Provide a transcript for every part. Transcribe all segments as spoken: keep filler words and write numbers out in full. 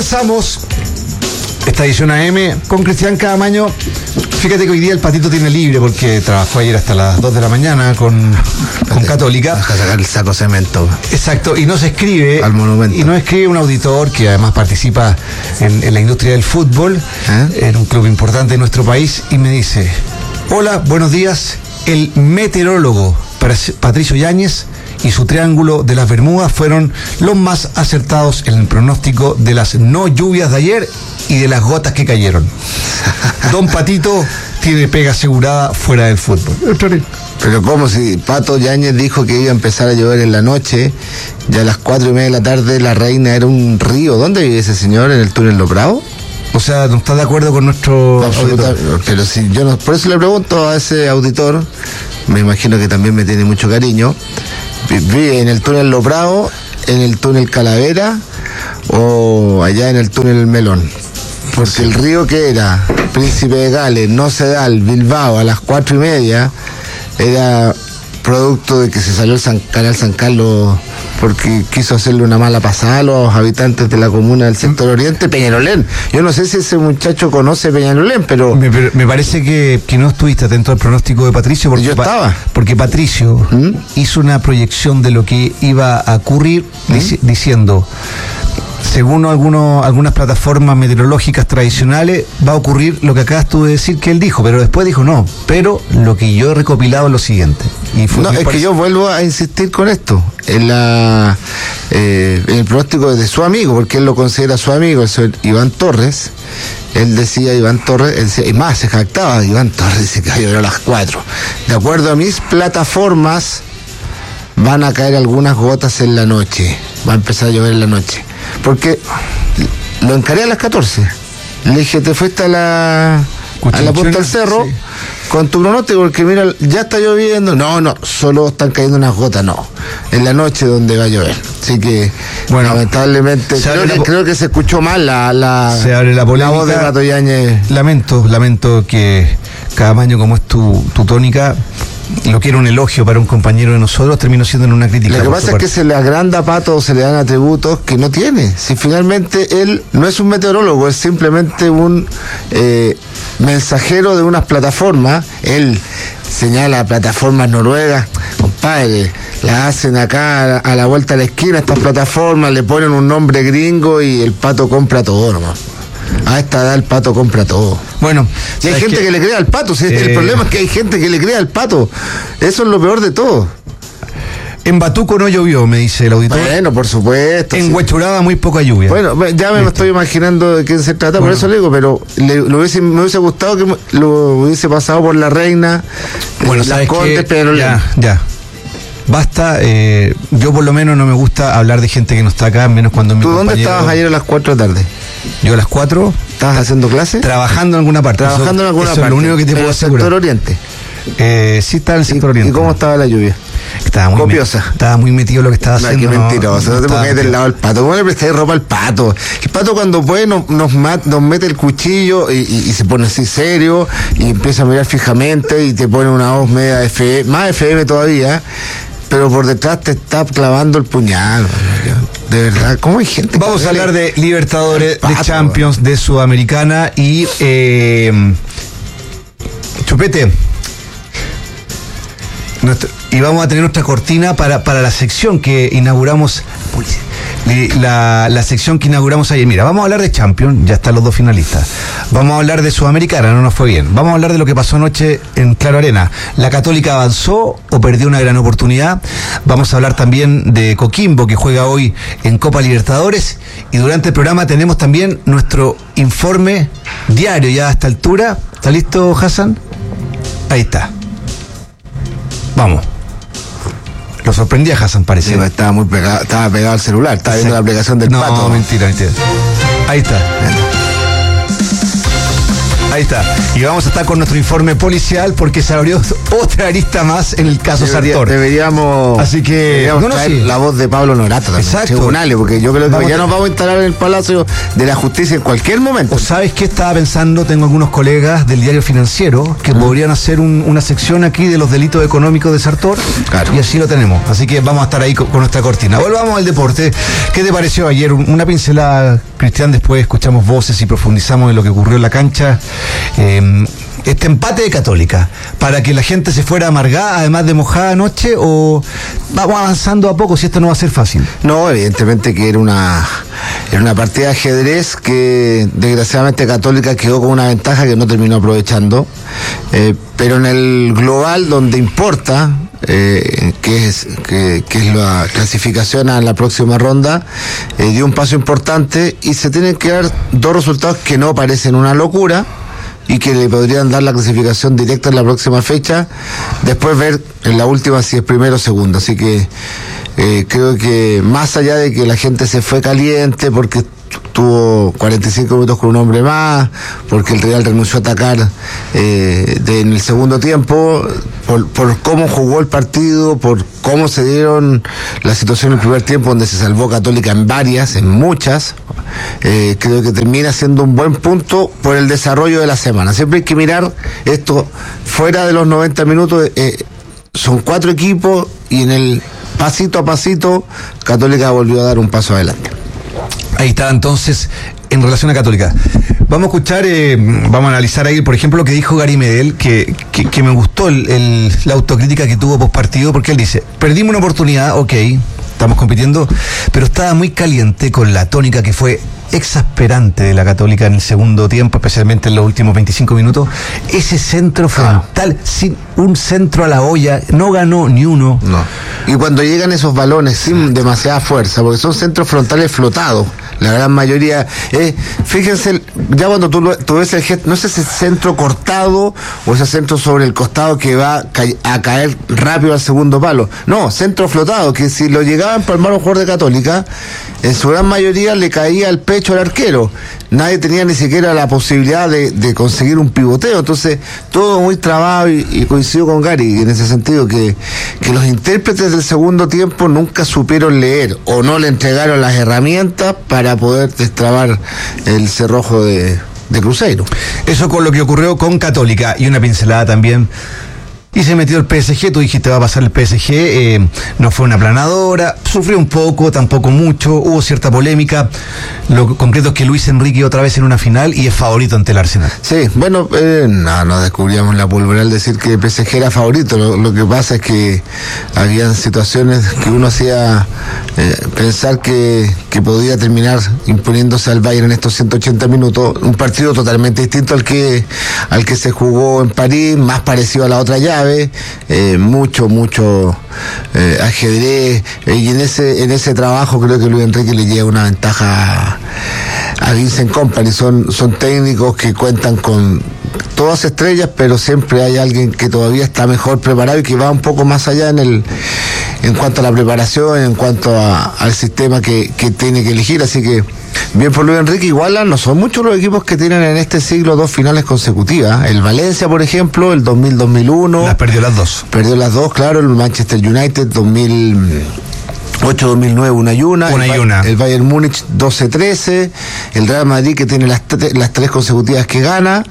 Comenzamos esta edición A M con Cristian Caamaño. Fíjate que hoy día el Patito tiene libre porque trabajó ayer hasta las dos de la mañana con, con Católica. Deja sacar el saco cemento. Exacto, y nos escribe al monumento. Y nos escribe un auditor que además participa en, en la industria del fútbol, ¿eh? En un club importante de nuestro país, y me dice: hola, buenos días. El meteorólogo Patricio Yáñez y su triángulo de las Bermudas fueron los más acertados en el pronóstico de las no lluvias de ayer y de las gotas que cayeron. Don Patito tiene pega asegurada fuera del fútbol. Pero como si Pato Yáñez dijo que iba a empezar a llover en la noche, ya a las cuatro y media de la tarde La Reina era un río. ¿Dónde vive ese señor? ¿En el túnel Lo Bravo? O sea, ¿no está de acuerdo con nuestro auditor? Pero si yo no, por eso le pregunto a ese auditor, me imagino que también me tiene mucho cariño. ¿Vive en el túnel Lo Bravo, en el túnel Calavera o allá en el túnel Melón? Porque sí. El río que era Príncipe de Gales, Nocedal, Bilbao a las cuatro y media era producto de que se salió el San, canal San Carlos porque quiso hacerle una mala pasada a los habitantes de la comuna del sector oriente, Peñalolén. Yo no sé si ese muchacho conoce Peñalolén, pero... Me, me parece que, que no estuviste atento al pronóstico de Patricio. Porque yo estaba. Porque Patricio ¿Mm? hizo una proyección de lo que iba a ocurrir ¿Mm? dic- diciendo... Según algunos, algunas plataformas meteorológicas tradicionales, va a ocurrir lo que acabas tú de decir que él dijo, pero después dijo no. Pero lo que yo he recopilado es lo siguiente. Y fue, no, es parece... que yo vuelvo a insistir con esto. En, la, eh, en el pronóstico de su amigo, porque él lo considera su amigo, el señor Iván Torres. Él decía, Iván Torres, él decía, y más se jactaba, Iván Torres dice que va a llover a las cuatro. De acuerdo a mis plataformas, van a caer algunas gotas en la noche. Va a empezar a llover en la noche. Porque lo encaré a las catorce. Le dije, te fuiste a la a la punta del cerro sí. con tu pronóstico, porque mira, ya está lloviendo. No, no, solo están cayendo unas gotas, no. En la noche donde va a llover. Así que, bueno, lamentablemente, creo que, po- creo que se escuchó mal la, la, se abre la, la voz de Pato Yáñez. Lamento, lamento que Caamaño, como es tu, tu tónica, lo que era un elogio para un compañero de nosotros terminó siendo en una crítica. Lo que pasa es que se le agranda a Pato o se le dan atributos que no tiene. Si finalmente él no es un meteorólogo, es simplemente un eh, mensajero de unas plataformas. Él señala plataformas noruegas, compadre, las hacen acá a la vuelta de la esquina estas plataformas, le ponen un nombre gringo y el Pato compra todo nomás. A esta edad el Pato compra todo. Bueno, y hay gente que... que le crea al Pato. ¿Sí? Eh... El problema es que hay gente que le crea al Pato. Eso es lo peor de todo. En Batuco no llovió, me dice el auditor. Bueno, por supuesto. En sí. Huechuraba muy poca lluvia. Bueno, ya me Listo. estoy imaginando de quién se trata, bueno. Por eso le digo, pero le, lo hubiese, me hubiese gustado que lo hubiese pasado por La Reina, bueno, eh, Las Condes, pero ya, ya. Basta, eh, yo por lo menos no me gusta hablar de gente que no está acá, menos cuando mi ¿Tú compañero... dónde estabas ayer a las cuatro de la tarde? Yo a las cuatro... ¿Estabas haciendo clases? Trabajando en alguna parte. Trabajando eso, en alguna eso parte. Es lo único que te puedo asegurar. ¿En el sector oriente? Eh, sí, estaba en el sector ¿Y, oriente. ¿Y cómo estaba la lluvia? Estaba muy copiosa. Me, estaba muy metido en lo que estaba no, haciendo. Qué mentiroso, no, no te pongas del lado del Pato. ¿Cómo le prestáis ropa al Pato? El Pato cuando puede nos, nos, mat, nos mete el cuchillo y, y, y se pone así serio y empieza a mirar fijamente y te pone una voz media F M, más F M todavía, pero por detrás te está clavando el puñal. De verdad, ¿cómo hay gente? Vamos a hablar de Libertadores, Pato, de Champions, de Sudamericana y eh, Chupete. Nuestro, y vamos a tener nuestra cortina para, para la sección que inauguramos. La, la sección que inauguramos ayer. Mira, vamos a hablar de Champions, ya están los dos finalistas. Vamos a hablar de Sudamericana, no nos fue bien. Vamos a hablar de lo que pasó anoche en Claro Arena. ¿La Católica avanzó o perdió una gran oportunidad? Vamos a hablar también de Coquimbo, que juega hoy en Copa Libertadores. Y durante el programa tenemos también nuestro informe diario ya a esta altura. ¿Está listo, Hassan? Ahí está. Vamos. Lo sorprendía Hassan, parece. Sí, estaba muy pegado, estaba pegado al celular, estaba viendo la aplicación del no, Pato. No, mentira, mentira. Ahí está. Ahí está. Y vamos a estar con nuestro informe policial porque se abrió otra arista más en el caso Debería, Sartor. Deberíamos, Así que deberíamos no, no, sí. la voz de Pablo Norato también. Exacto. Tribunales, porque yo creo que vamos ya a... nos vamos a instalar en el Palacio de la Justicia en cualquier momento. ¿O sabes qué estaba pensando? Tengo algunos colegas del diario Financiero que ¿Mm? podrían hacer un, una sección aquí de los delitos económicos de Sartor. Claro. Y así lo tenemos. Así que vamos a estar ahí con, con nuestra cortina. Volvamos al deporte. ¿Qué te pareció ayer? Una pincelada Cristian, después escuchamos voces y profundizamos en lo que ocurrió en la cancha. Eh, este empate de Católica, para que la gente se fuera amargada, además de mojada anoche, o vamos avanzando a poco si esto no va a ser fácil. No, evidentemente que era una, era una partida de ajedrez que desgraciadamente Católica quedó con una ventaja que no terminó aprovechando, eh, pero en el global donde importa, eh, que es que, que es la clasificación a la próxima ronda, eh, dio un paso importante y se tienen que dar dos resultados que no parecen una locura y que le podrían dar la clasificación directa en la próxima fecha, después ver en la última si es primero o segundo. Así que eh, creo que más allá de que la gente se fue caliente porque tuvo cuarenta y cinco minutos con un hombre más, porque el Real renunció a atacar eh, de, en el segundo tiempo, por, por cómo jugó el partido, por cómo se dieron la situación en el primer tiempo, donde se salvó Católica en varias, en muchas, eh, creo que termina siendo un buen punto por el desarrollo de la semana. Siempre hay que mirar esto fuera de los noventa minutos, eh, son cuatro equipos y en el pasito a pasito Católica volvió a dar un paso adelante. Ahí está, entonces, en relación a Católica. Vamos a escuchar, eh, vamos a analizar ahí, por ejemplo, lo que dijo Gary Medel, que, que, que me gustó el, el, la autocrítica que tuvo post partido, porque él dice, perdimos una oportunidad, ok, estamos compitiendo, pero estaba muy caliente con la tónica que fue exasperante de la Católica en el segundo tiempo, especialmente en los últimos veinticinco minutos. Ese centro frontal, ah. sin un centro a la olla, no ganó ni uno. No. Y cuando llegan esos balones sin demasiada fuerza, porque son centros frontales flotados, la gran mayoría, eh, fíjense, ya cuando tú, lo, tú ves el gesto, no es ese centro cortado o ese centro sobre el costado que va a, ca- a caer rápido al segundo palo. No, centro flotado, que si lo llegaban a empalmar un jugador de Católica, en su gran mayoría le caía al pecho al arquero. Nadie tenía ni siquiera la posibilidad de, de conseguir un pivoteo. Entonces, todo muy trabado y, y coincido con Gary en ese sentido, que, que los intérpretes del segundo tiempo nunca supieron leer o no le entregaron las herramientas para poder destrabar el cerrojo de, de Cruzeiro. Eso con lo que ocurrió con Católica. Y una pincelada también. Y se metió el P S G, tú dijiste va a pasar el P S G, eh, no fue una aplanadora, sufrió un poco, tampoco mucho, hubo cierta polémica. Lo concreto es que Luis Enrique otra vez en una final y es favorito ante el Arsenal. Sí, bueno, eh, no, no descubríamos la pólvora al decir que el P S G era favorito. Lo, lo que pasa es que habían situaciones que uno hacía eh, pensar que, que podía terminar imponiéndose al Bayern en estos ciento ochenta minutos, un partido totalmente distinto al que, al que se jugó en París, más parecido a la otra llave. Eh, mucho, mucho eh, ajedrez, eh, y en ese, en ese trabajo creo que Luis Enrique le lleva una ventaja a Vincent Kompany. Son, son técnicos que cuentan con todas estrellas, pero siempre hay alguien que todavía está mejor preparado y que va un poco más allá en el en cuanto a la preparación, en cuanto a, al sistema que, que tiene que elegir. Así que bien por Luis Enrique. Igual no son muchos los equipos que tienen en este siglo dos finales consecutivas. El Valencia, por ejemplo, el dos mil dos mil uno. Las perdió las dos. Perdió las dos, claro. El Manchester United dos mil ocho dos mil nueve, una y una. Una y el, una. El Bayern Múnich doce trece. El Real Madrid, que tiene las, tre- las tres consecutivas que gana.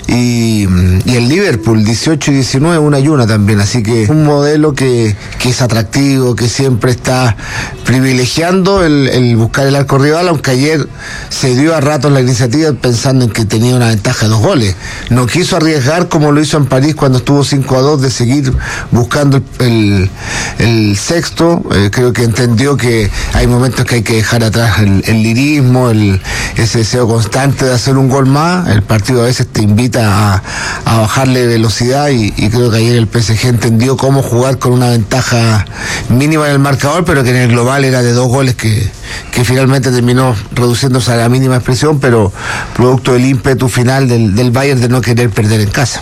Y, y el Liverpool dieciocho y diecinueve, una y una también. Así que un modelo que, que es atractivo, que siempre está privilegiando el, el buscar el arco rival, aunque ayer se dio a ratos la iniciativa pensando en que tenía una ventaja de dos goles. No quiso arriesgar como lo hizo en París cuando estuvo cinco a dos, de seguir buscando el, el, el sexto. Eh, creo que entendió que hay momentos que hay que dejar atrás el, el lirismo, el, ese deseo constante de hacer un gol más. El partido a veces te invita a, a bajarle velocidad y, y creo que ayer el P S G entendió cómo jugar con una ventaja mínima en el marcador, pero que en el global era de dos goles que, que finalmente terminó reduciéndose a la mínima expresión, pero producto del ímpetu final del, del Bayern de no querer perder en casa.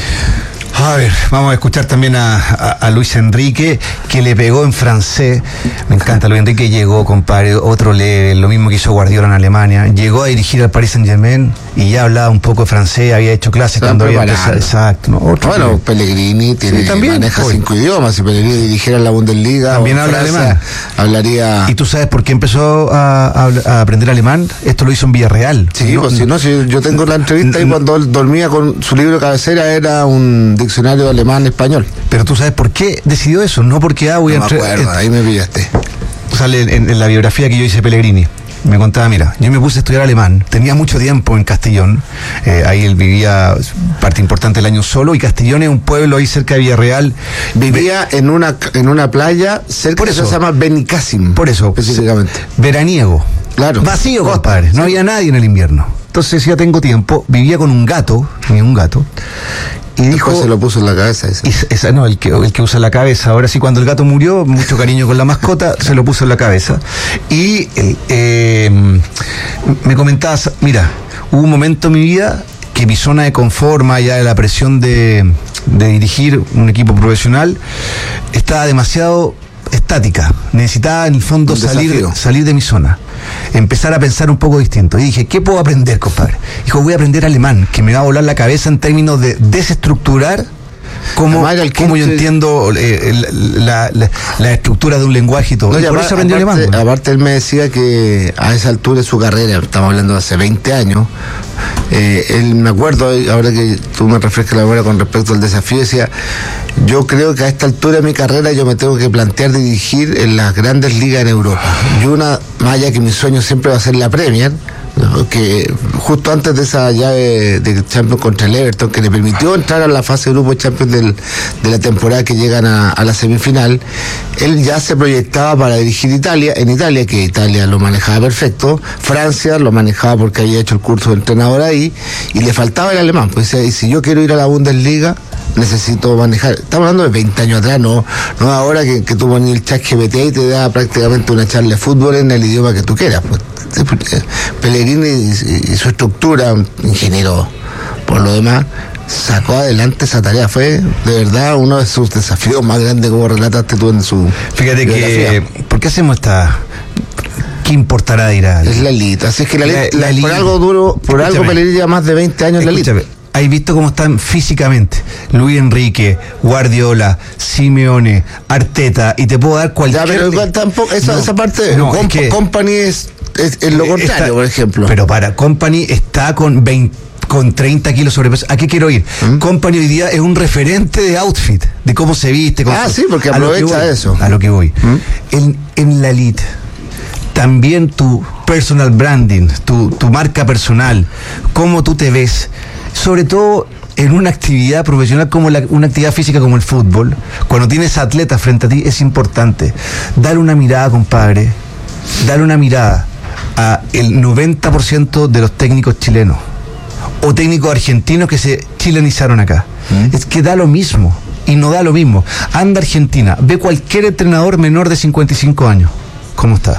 A ver, vamos a escuchar también a, a, a Luis Enrique, que le pegó en francés. Me encanta, Luis Enrique llegó, compadre, otro level, lo mismo que hizo Guardiola en Alemania. Llegó a dirigir al Paris Saint-Germain y ya hablaba un poco de francés, había hecho clases cuando había empezado. Exacto. No, otro bueno, que... Pellegrini tiene, sí, también maneja hoy. cinco idiomas. Si Pellegrini dirigiera la Bundesliga, también habla Francia, alemán. Hablaría. ¿Y tú sabes por qué empezó a, a, a aprender alemán? Esto lo hizo en Villarreal. Sí, no, pues si no, si yo tengo la entrevista y cuando él dormía con su libro de cabecera era un diccionario alemán español. Pero tú sabes por qué decidió eso, no porque ah, voy No a me entrar. acuerdo, ahí me pillaste. Sale en, en la biografía que yo hice Pellegrini. me contaba, mira, yo me puse a estudiar alemán, tenía mucho tiempo en Castellón, eh, ahí él vivía parte importante del año solo, y Castellón es un pueblo ahí cerca de Villarreal. Vivía en una en una playa cerca de eso se llama Benicassim. Por eso, específicamente. Veraniego. Claro. Vacío, compadre, no había nadie en el invierno. Entonces ya tengo tiempo, vivía con un gato, tenía un gato, y dijo... Después se lo puso en la cabeza. Esa. esa no, el que, el que usa la cabeza. Ahora sí, cuando el gato murió, mucho cariño con la mascota, se lo puso en la cabeza. Y eh, me comentabas, mira, hubo un momento en mi vida que mi zona de confort, más allá de la presión de, de dirigir un equipo profesional, estaba demasiado estática. Necesitaba en el fondo salir, salir de mi zona, empezar a pensar un poco distinto. Y dije, ¿qué puedo aprender, compadre? Dijo, voy a aprender alemán, que me va a volar la cabeza en términos de desestructurar cómo, cómo yo entiendo eh, la, la, la estructura de un lenguaje y todo. No, y y por aparte, eso aprendí aparte, alemán. Aparte él me decía que a esa altura de su carrera, estamos hablando de hace veinte años, eh, él me acuerdo, ahora que tú me refrescas la memoria con respecto al desafío, decía, yo creo que a esta altura de mi carrera yo me tengo que plantear dirigir en las grandes ligas en Europa. Y una, más allá que mi sueño siempre va a ser la Premier, que justo antes de esa llave de Champions contra el Everton, que le permitió entrar a la fase de grupo de Champions del, de la temporada que llegan a, a la semifinal, él ya se proyectaba para dirigir Italia, en Italia, que Italia lo manejaba perfecto, Francia lo manejaba porque había hecho el curso de entrenador ahí, y le faltaba el alemán, pues y si yo quiero ir a la Bundesliga, necesito manejar. Estamos hablando de veinte años atrás, no, no ahora que, que tú pones el chat G P T y te da prácticamente una charla de fútbol en el idioma que tú quieras. Pues, Pellegrini y, y su estructura, un ingeniero por lo demás, sacó adelante esa tarea. Fue de verdad uno de sus desafíos más grandes, como relataste tú en su Fíjate biografía. Que, ¿por qué hacemos esta? ¿Qué importará ir a? Es la elite, así es que la, la, la, la por algo duro, por Escúchame. algo Pellegrini lleva más de veinte años en la elite. ¿Has visto cómo están físicamente? Luis Enrique, Guardiola, Simeone, Arteta, y te puedo dar cualquier... Ya, pero igual tampoco, esa, no, esa parte, no, comp- es que, Company es, es, es lo contrario, está, por ejemplo. Pero para, Company está con veinte, con treinta kilos sobrepeso. ¿A qué quiero ir? ¿Mm? Company hoy día es un referente de outfit, de cómo se viste. Cómo ah, se, sí, porque aprovecha voy, eso. A lo que voy. ¿Mm? En, en la elite, también tu personal branding, tu, tu marca personal, cómo tú te ves, sobre todo en una actividad profesional como la, una actividad física como el fútbol, cuando tienes atletas frente a ti, es importante darle una mirada, compadre, darle una mirada a el noventa por ciento de los técnicos chilenos o técnicos argentinos que se chilenizaron acá. ¿Mm? Es que da lo mismo y no da lo mismo. Anda a Argentina, ve cualquier entrenador menor de cincuenta y cinco años, ¿cómo está?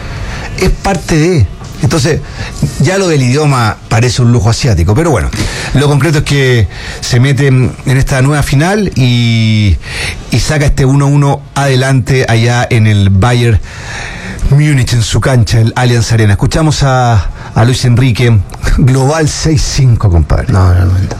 Es parte de... Entonces, ya lo del idioma parece un lujo asiático, pero bueno, lo concreto es que se mete en esta nueva final y, y saca este uno uno adelante allá en el Bayern Múnich, en su cancha, el Allianz Arena. Escuchamos a, a Luis Enrique, global seis cinco, compadre. No, realmente.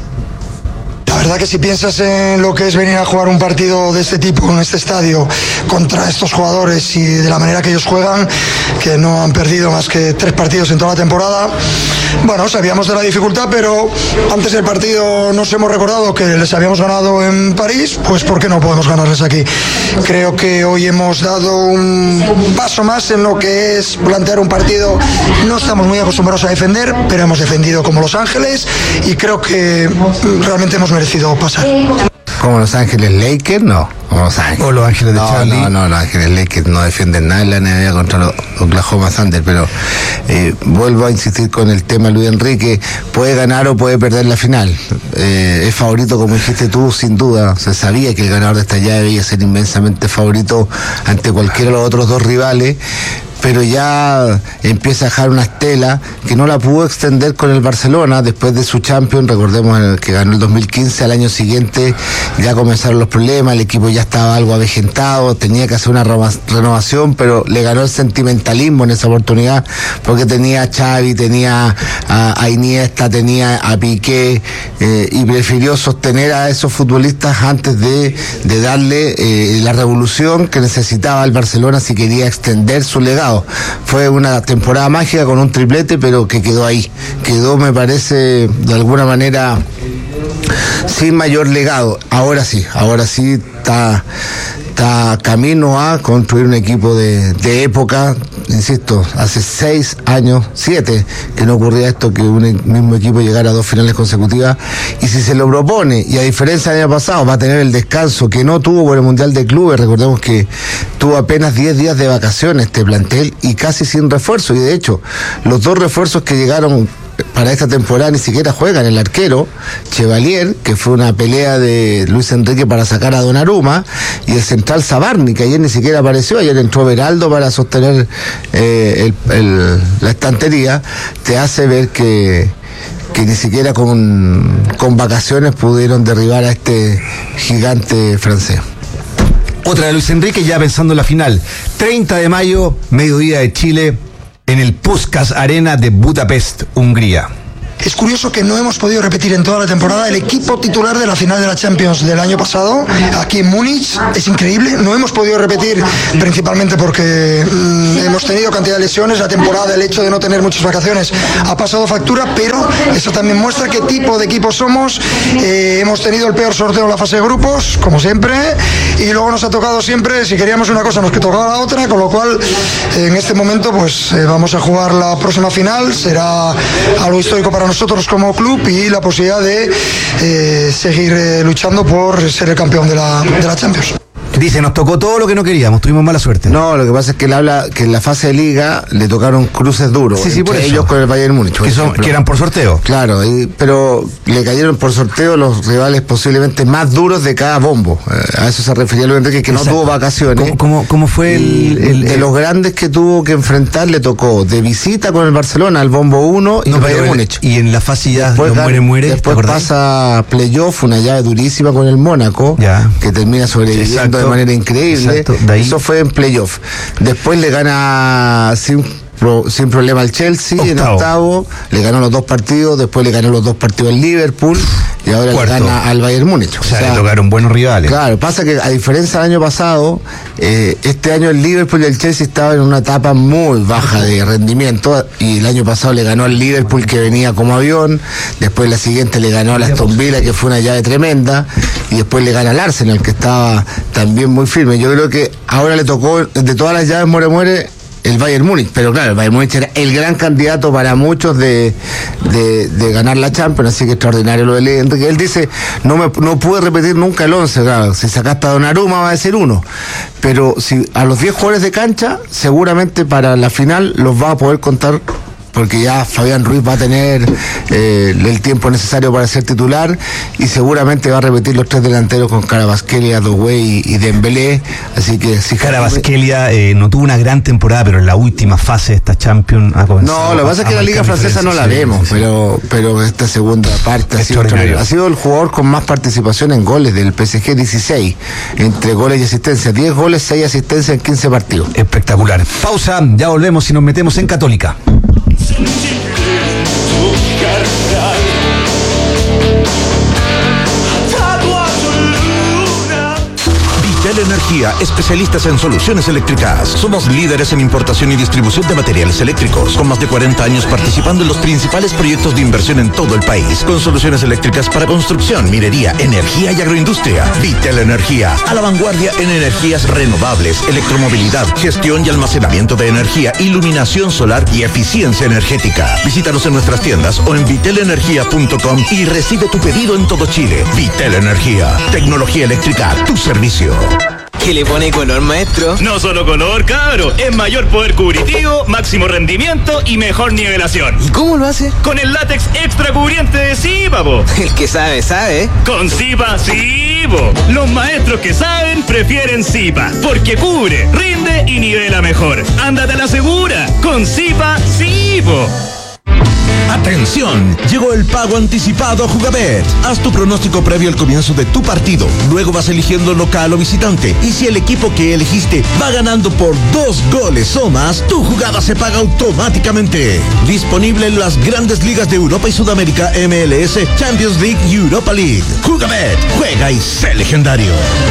La verdad que si piensas en lo que es venir a jugar un partido de este tipo en este estadio contra estos jugadores y de la manera que ellos juegan, que no han perdido más que tres partidos en toda la temporada, bueno, sabíamos de la dificultad, pero antes del partido nos hemos recordado que les habíamos ganado en París, pues ¿por qué no podemos ganarles aquí? Creo que hoy hemos dado un paso más en lo que es plantear un partido. No estamos muy acostumbrados a defender, pero hemos defendido como Los Ángeles y creo que realmente hemos merecido pasar. Como Los Ángeles Lakers, no. Como Los Ángeles. O Los Ángeles de no, Charlie. No, no, Los Ángeles Lakers no defienden nada en la N B A contra los Oklahoma Thunder, pero eh, vuelvo a insistir con el tema Luis Enrique, puede ganar o puede perder la final. Eh, es favorito, como dijiste tú, sin duda. Se sabía que el ganador de esta llave iba a ser inmensamente favorito ante cualquiera de los otros dos rivales, pero ya empieza a dejar una estela que no la pudo extender con el Barcelona después de su Champions. Recordemos el que ganó el dos mil quince, al año siguiente ya comenzaron los problemas, el equipo ya estaba algo avejentado, tenía que hacer una renovación, pero le ganó el sentimentalismo en esa oportunidad, porque tenía a Xavi, tenía a, a Iniesta, tenía a Piqué, eh, y prefirió sostener a esos futbolistas antes de, de darle eh, la revolución que necesitaba el Barcelona si quería extender su legado. Fue una temporada mágica con un triplete, pero que quedó ahí. Quedó, me parece, de alguna manera sin mayor legado. Ahora sí, ahora sí está, está camino a construir un equipo de, de época, insisto, hace seis años, siete, que no ocurría esto, que un mismo equipo llegara a dos finales consecutivas, y si se lo propone, y a diferencia del año pasado, va a tener el descanso que no tuvo por el Mundial de Clubes. Recordemos que tuvo apenas diez días de vacaciones este plantel y casi sin refuerzo, y de hecho, los dos refuerzos que llegaron para esta temporada ni siquiera juegan. El arquero Chevalier, que fue una pelea de Luis Enrique para sacar a Donnarumma, y el central Zabarni, que ayer ni siquiera apareció. Ayer entró Beraldo para sostener eh, el, el, la estantería. Te hace ver que que ni siquiera con, con vacaciones pudieron derribar a este gigante francés. Otra de Luis Enrique, ya pensando en la final. treinta de mayo, mediodía de Chile, en el Puskás Arena de Budapest, Hungría. Es curioso que no hemos podido repetir en toda la temporada el equipo titular de la final de la Champions del año pasado, aquí en Múnich. Es increíble, no hemos podido repetir principalmente porque mmm, hemos tenido cantidad de lesiones. La temporada, el hecho de no tener muchas vacaciones ha pasado factura, pero eso también muestra qué tipo de equipo somos. Eh, hemos tenido el peor sorteo en la fase de grupos, como siempre, y luego nos ha tocado siempre, si queríamos una cosa nos tocaba la otra, con lo cual en este momento pues eh, vamos a jugar la próxima final. Será algo histórico para nosotros nosotros como club y la posibilidad de eh, seguir eh, luchando por ser el campeón de la, de la Champions. Dice, nos tocó todo lo que no queríamos, tuvimos mala suerte. No, lo que pasa es que él habla que en la fase de liga le tocaron cruces duros. Sí, sí, por eso. Ellos con el Bayern Múnich. Que, son, que eran por sorteo. Claro, y, pero le cayeron por sorteo los rivales posiblemente más duros de cada bombo. Eh, a eso se refería Luis Enrique, que Exacto. no tuvo vacaciones. ¿Cómo, cómo, cómo fue el, el, el De los grandes que tuvo que enfrentar, le tocó de visita con el Barcelona, al bombo uno y no, el Bayern Múnich. Y en la fase ya después, muere, muere. Después pasa playoff, una llave durísima con el Mónaco, ya. que termina sobreviviendo Exacto. de manera increíble. Exacto, Eso fue en playoff. Después le gana sin, pro, sin problema al Chelsea octavo. en octavo, le ganó los dos partidos, después le ganó los dos partidos al Liverpool y ahora Cuarto. le gana al Bayern Múnich. O sea, o sea, le tocaron buenos rivales. Claro, pasa que a diferencia del año pasado, eh, este año el Liverpool y el Chelsea estaban en una etapa muy baja de rendimiento, y el año pasado le ganó al Liverpool, que venía como avión, después la siguiente le ganó al Aston Villa, que fue una llave tremenda, y después le gana al Arsenal, que estaba también muy firme. Yo creo que ahora le tocó, de todas las llaves muere muere, el Bayern Múnich, pero claro, el Bayern Múnich era el gran candidato para muchos de, de, de ganar la Champions, así que extraordinario lo de Enrique. Él dice, no me no pude repetir nunca el once, claro, si sacaste a Donnarumma va a ser uno, pero si a los diez jugadores de cancha, seguramente para la final los va a poder contar, porque ya Fabián Ruiz va a tener eh, el tiempo necesario para ser titular, y seguramente va a repetir los tres delanteros con Kvaratskhelia, Doué y, y Dembélé. Así que si Kvaratskhelia eh, no tuvo una gran temporada, pero en la última fase de esta Champions ha comenzado. No, lo que pasa es que la Liga Francesa no la vemos, sí, pero pero esta segunda parte ha sido, ha sido el jugador con más participación en goles del P S G, dieciséis, entre goles y asistencias, diez goles, seis asistencias en quince partidos. Espectacular. Pausa, ya volvemos y nos metemos en Católica. Vitel Energía, especialistas en soluciones eléctricas. Somos líderes en importación y distribución de materiales eléctricos, con más de cuarenta años participando en los principales proyectos de inversión en todo el país, con soluciones eléctricas para construcción, minería, energía y agroindustria. Vitel Energía, a la vanguardia en energías renovables, electromovilidad, gestión y almacenamiento de energía, iluminación solar y eficiencia energética. Visítanos en nuestras tiendas o en vitel energía punto com y recibe tu pedido en todo Chile. Vitel Energía, tecnología eléctrica a tu servicio. ¿Qué le pone color, maestro? No solo color, cabro, es mayor poder cubritivo, máximo rendimiento y mejor nivelación. ¿Y cómo lo hace? Con el látex extra cubriente de Zipa, po. El que sabe, sabe. Con Zipa, sí, po. Los maestros que saben prefieren Zipa, porque cubre, rinde y nivela mejor. Ándate a la segura, con Zipa, sí, po. ¡Atención! Llegó el pago anticipado a Jugabet. Haz tu pronóstico previo al comienzo de tu partido. Luego vas eligiendo local o visitante. Y si el equipo que elegiste va ganando por dos goles o más, tu jugada se paga automáticamente. Disponible en las grandes ligas de Europa y Sudamérica, M L S, Champions League y Europa League. Jugabet, juega y sé legendario.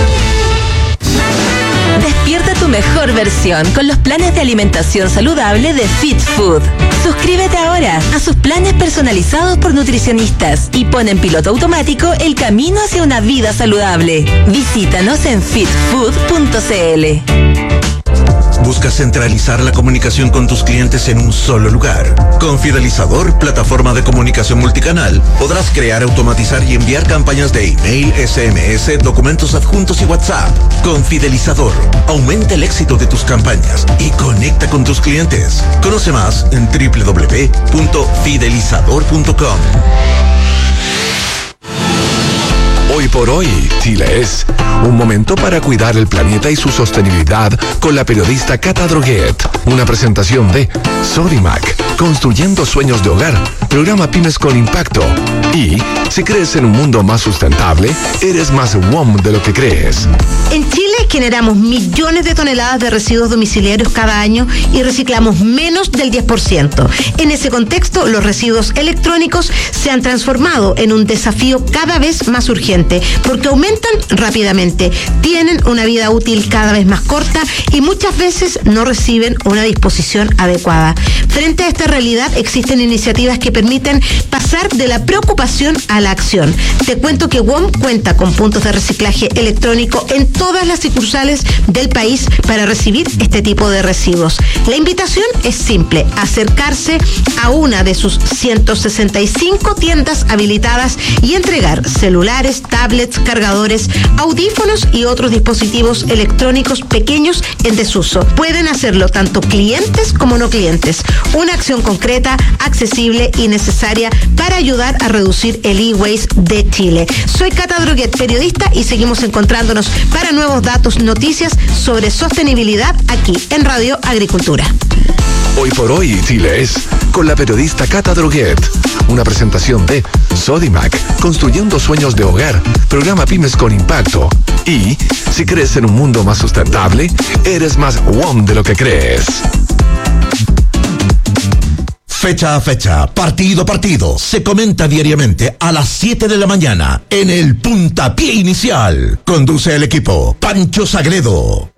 Despierta tu mejor versión con los planes de alimentación saludable de Fit Food. Suscríbete ahora a sus planes personalizados por nutricionistas y pon en piloto automático el camino hacia una vida saludable. Visítanos en fit food punto c l. ¿Buscas centralizar la comunicación con tus clientes en un solo lugar? Con Fidelizador, plataforma de comunicación multicanal, podrás crear, automatizar y enviar campañas de email, S M S, documentos adjuntos y WhatsApp. Con Fidelizador, aumenta el éxito de tus campañas y conecta con tus clientes. Conoce más en doble u doble u doble u punto fidelizador punto com. Hoy por hoy, Chile es un momento para cuidar el planeta y su sostenibilidad con la periodista Cata Droguet. Una presentación de Sodimac, construyendo sueños de hogar, programa Pymes con Impacto. Y si crees en un mundo más sustentable, eres más W O M de lo que crees. En Chile generamos millones de toneladas de residuos domiciliarios cada año y reciclamos menos del diez por ciento. En ese contexto, los residuos electrónicos se han transformado en un desafío cada vez más urgente, porque aumentan rápidamente, tienen una vida útil cada vez más corta y muchas veces no reciben una disposición adecuada. Frente a esta realidad, existen iniciativas que permiten pasar de la preocupación a la acción. Te cuento que W O M cuenta con puntos de reciclaje electrónico en todas las sucursales del país para recibir este tipo de residuos. La invitación es simple: acercarse a una de sus ciento sesenta y cinco tiendas habilitadas y entregar celulares, tablets, cargadores, audífonos y otros dispositivos electrónicos pequeños en desuso. Pueden hacerlo tanto clientes como no clientes. Una acción concreta, accesible y necesaria para ayudar a reducir el e-waste de Chile. Soy Cata Droguet, periodista, y seguimos encontrándonos para nuevos datos, noticias sobre sostenibilidad aquí en Radio Agricultura. Hoy por hoy, Chile es con la periodista Cata Droguet. Una presentación de Sodimac, construyendo sueños de hogar, programa Pymes con Impacto. Y si crees en un mundo más sustentable, eres más W O M de lo que crees. Fecha a fecha, partido a partido, se comenta diariamente a las siete de la mañana en el Puntapié Inicial. Conduce el equipo Pancho Sagredo.